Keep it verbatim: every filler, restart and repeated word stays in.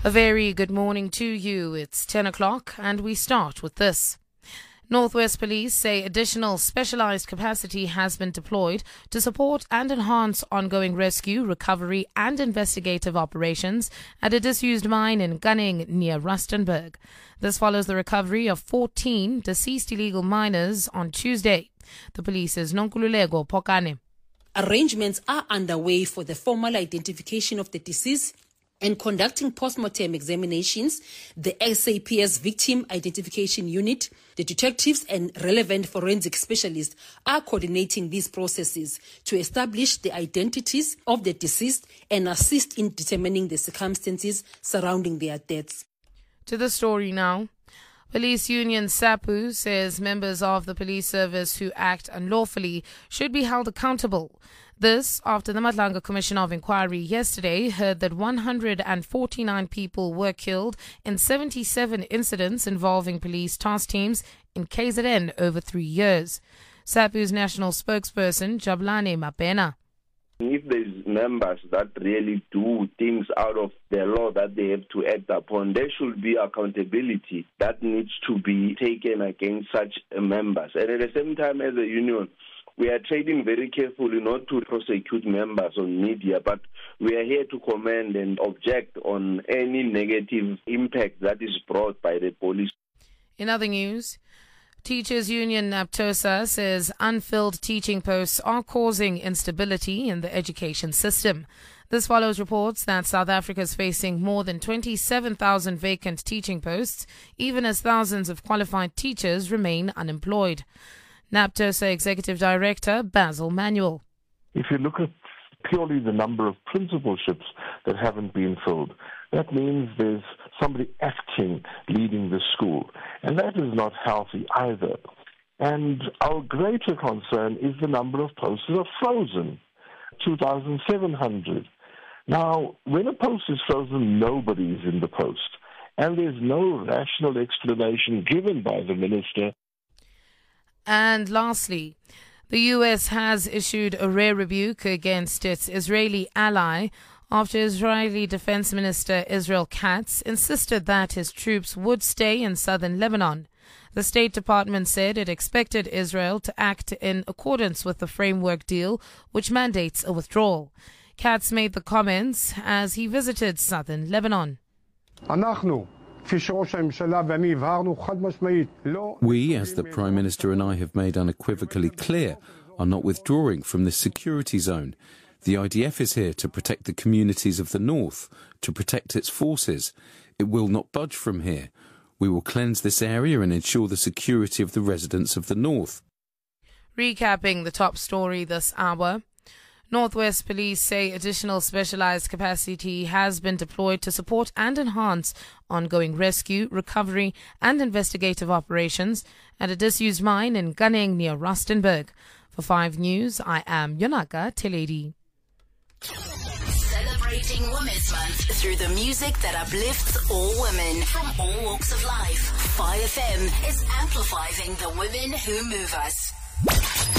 A very good morning to you. It's ten o'clock and we start with this. Northwest Police say additional specialized capacity has been deployed to support and enhance ongoing rescue, recovery and investigative operations at a disused mine in Gunning near Rustenburg. This follows the recovery of fourteen deceased illegal miners on Tuesday. The police's Nonkululeko Pokane. Arrangements are underway for the formal identification of the deceased and conducting post-mortem examinations. The S A P S Victim Identification Unit, the detectives and relevant forensic specialists are coordinating these processes to establish the identities of the deceased and assist in determining the circumstances surrounding their deaths. To the story now. Police Union SAPU says members of the police service who act unlawfully should be held accountable. This after the Madlanga Commission of Inquiry yesterday heard that one hundred forty-nine people were killed in seventy-seven incidents involving police task teams in K Z N over three years. SAPU's national spokesperson, Jabulani Mapena. If there's members that really do things out of the law that they have to act upon, there should be accountability that needs to be taken against such members. And at the same time, as a union, we are trading very carefully not to prosecute members on media, but we are here to commend and object on any negative impact that is brought by the police. In other news, Teachers Union NAPTOSA says unfilled teaching posts are causing instability in the education system. This follows reports that South Africa is facing more than twenty-seven thousand vacant teaching posts, even as thousands of qualified teachers remain unemployed. NAPTOSA Executive Director Basil Manuel. If you look at purely the number of principalships that haven't been filled, that means there's somebody acting, leading the school. And that is not healthy either. And our greater concern is the number of posts that are frozen, two thousand seven hundred. Now, when a post is frozen, nobody is in the post. And there's no rational explanation given by the minister. And lastly, the U S has issued a rare rebuke against its Israeli ally after Israeli Defense Minister Israel Katz insisted that his troops would stay in southern Lebanon. The State Department said it expected Israel to act in accordance with the framework deal, which mandates a withdrawal. Katz made the comments as he visited southern Lebanon. We, as the Prime Minister and I have made unequivocally clear, are not withdrawing from this security zone. The I D F is here to protect the communities of the north, to protect its forces. It will not budge from here. We will cleanse this area and ensure the security of the residents of the north. Recapping the top story this hour. Northwest Police say additional specialized capacity has been deployed to support and enhance ongoing rescue, recovery and investigative operations at a disused mine in Gunning near Rustenburg. For Five News, I am Yonaka Teledi. Celebrating Women's Month through the music that uplifts all women from all walks of life. five F M is amplifying the women who move us.